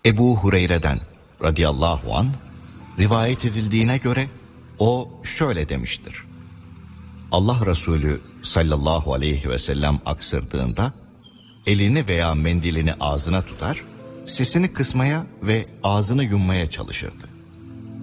Ebu Hureyre'den radıyallahu anh rivayet edildiğine göre o şöyle demiştir. Allah Resulü sallallahu aleyhi ve sellem aksırdığında elini veya mendilini ağzına tutar, sesini kısmaya ve ağzını yummaya çalışırdı.